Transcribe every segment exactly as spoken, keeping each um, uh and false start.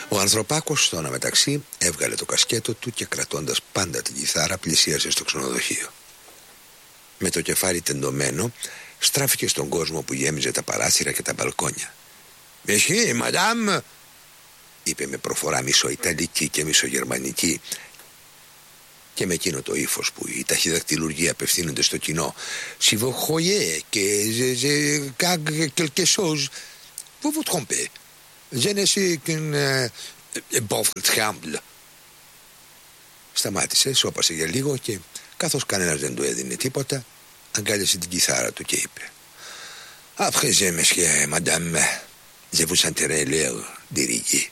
Ο Ανθρωπάκος στο αναμεταξύ έβγαλε το κασκέτο του και κρατώντας πάντα την κιθάρα πλησίασε στο ξενοδοχείο. Με το κεφάλι τεντωμένο στράφηκε στον κόσμο που γέμιζε τα παράθυρα και τα μπαλκόνια. «Μεσχύ, μαντάμ», είπε με προφορά μισοϊταλική και μισογερμανική και με εκείνο το ύφος που οι ταχυδακτηλουργοί απευθύνονται στο κοινό. «Si vous croyez que je gagne quelque chose, vous vous trompez. Je ne suis qu'une pauvre tremble». Σταμάτησε, σώπασε για λίγο και καθώς κανένας δεν του έδινε τίποτα, αγκάλιασε την κιθάρα του και είπε «Après je monsieur, madame, je vous sentirai l'air dirigé».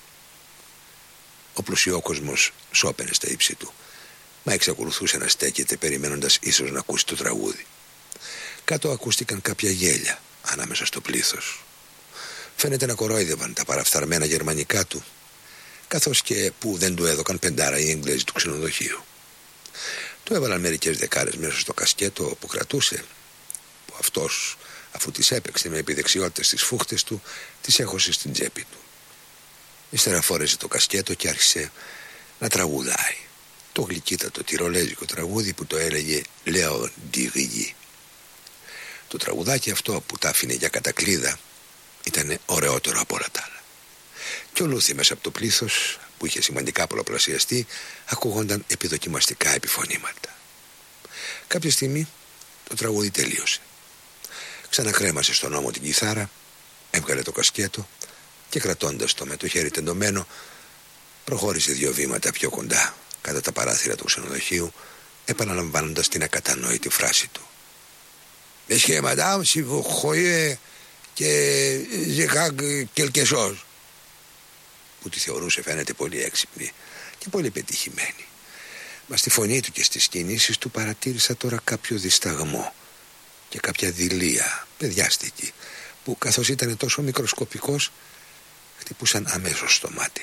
Ο πλουσιόκοσμος σώπαινε στα ύψη του, μα εξακολουθούσε να στέκεται περιμένοντας ίσως να ακούσει το τραγούδι. Κάτω ακούστηκαν κάποια γέλια ανάμεσα στο πλήθος. Φαίνεται να κορόιδευαν τα παραφθαρμένα γερμανικά του, καθώς και που δεν του έδωκαν πεντάρα οι Εγγλέζοι του ξενοδοχείου. Του έβαλαν μερικές δεκάρες μέσα στο κασκέτο που κρατούσε, που αυτός, αφού τις έπαιξε με επιδεξιότητες στις φούχτες του, τις έχωσε στην τσέπη του. Ύστερα φόρεσε το κασκέτο και άρχισε να τραγουδάει το γλυκύτατο τυρολέζικο τραγούδι που το έλεγε «Λέο Ντιγιγί». Το τραγουδάκι αυτό που τα άφηνε για κατακλείδα ήταν ωραιότερο από όλα τα άλλα. Και ο Λούθη μέσα από το πλήθος, που είχε σημαντικά πολλαπλασιαστεί, ακούγονταν επιδοκιμαστικά επιφωνήματα. Κάποια στιγμή το τραγούδι τελείωσε. Ξανακρέμασε στον ώμο την κιθάρα, έβγαλε το κασκέτο και κρατώντας το με το χέρι τεντωμένο προχώρησε δύο βήματα πιο κοντά κατά τα παράθυρα του ξενοδοχείου, επαναλαμβάνοντας την ακατανόητη φράση του. «Monsieur, madame, si vous croyez que je gagne quelque chose», που τη θεωρούσε φαίνεται πολύ έξυπνη και πολύ πετυχημένη. Μα στη φωνή του και στις κινήσεις του παρατήρησα τώρα κάποιο δισταγμό και κάποια δειλία παιδιάστικη που καθώς ήταν τόσο μικροσκοπικός χτυπούσαν αμέσως στο μάτι.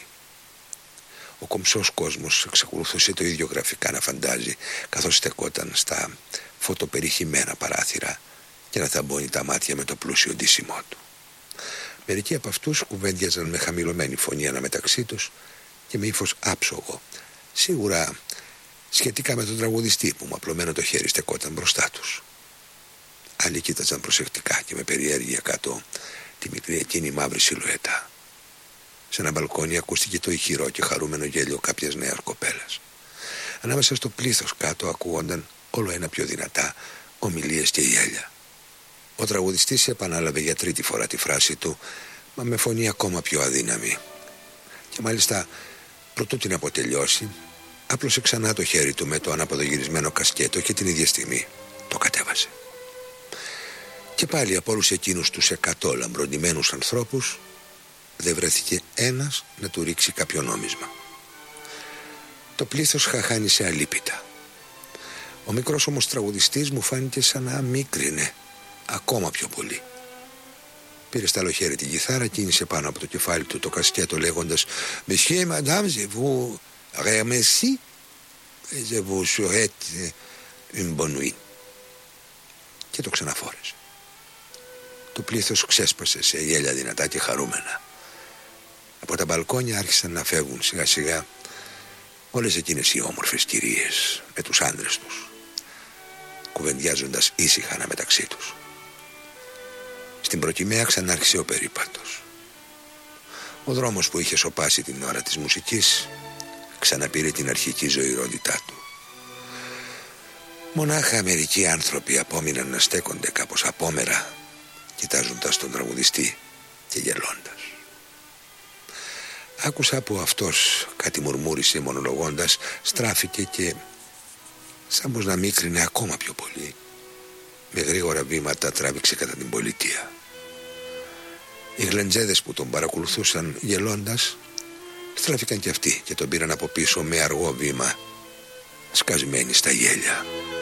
Ο κομψός κόσμος εξακολουθούσε το ίδιο γραφικά να φαντάζει καθώς στεκόταν στα φωτοπεριχημένα παράθυρα και να θαμπώνει τα μάτια με το πλούσιο ντύσιμό του. Μερικοί από αυτούς κουβέντιαζαν με χαμηλωμένη φωνή αναμεταξύ τους και με ύφος άψογο, σίγουρα σχετικά με τον τραγουδιστή που με απλωμένο το χέρι στεκόταν μπροστά τους. Άλλοι κοίταζαν προσεκτικά και με περιέργεια κάτω τη μικρή εκείνη μαύρη σιλουέτα. Σε ένα μπαλκόνι ακούστηκε το ηχηρό και χαρούμενο γέλιο κάποιας νέας κοπέλας. Ανάμεσα στο πλήθος κάτω ακούγονταν όλο ένα πιο δυνατά ομιλίες και γέλια. Ο τραγουδιστής επανάλαβε για τρίτη φορά τη φράση του, μα με φωνή ακόμα πιο αδύναμη. Και μάλιστα προτού την αποτελειώσει, άπλωσε ξανά το χέρι του με το αναποδογυρισμένο κασκέτο και την ίδια στιγμή το κατέβασε. Και πάλι από όλους εκείνους τους εκατό λαμπροντημένους ανθρώπους δεν βρέθηκε ένας να του ρίξει κάποιο νόμισμα. Το πλήθος χαχάνισε αλίπητα. Ο μικρός όμως τραγουδιστής μου φάνηκε σαν να μίκρινε ακόμα πιο πολύ. Πήρε στα άλλο χέρι την κιθάρα, κίνησε πάνω από το κεφάλι του το κασκέτο λέγοντας «Monsieur, madame, je vous remercie et je vous souhaite une bonne nuit». Και το ξαναφόρεσε. Το πλήθος ξέσπασε σε γέλια δυνατά και χαρούμενα. Από τα μπαλκόνια άρχισαν να φεύγουν σιγά σιγά όλες εκείνες οι όμορφες κυρίες με τους άντρες τους, κουβεντιάζοντας ήσυχα αναμεταξύ τους. Στην προκυμαία ξανάρχισε ο περίπατος. Ο δρόμος που είχε σωπάσει την ώρα της μουσικής ξαναπήρε την αρχική ζωηρότητά του. Μονάχα μερικοί άνθρωποι απόμειναν να στέκονται κάπως απόμερα, κοιτάζοντας τον τραγουδιστή και γελώντας. Άκουσα που αυτός κάτι μουρμούρισε μονολογώντας, στράφηκε και σαν πως να μίκρινε ακόμα πιο πολύ, με γρήγορα βήματα τράβηξε κατά την πολιτεία. Οι γλεντζέδες που τον παρακολουθούσαν γελώντας στράφηκαν κι αυτοί και τον πήραν από πίσω με αργό βήμα, σκασμένοι στα γέλια.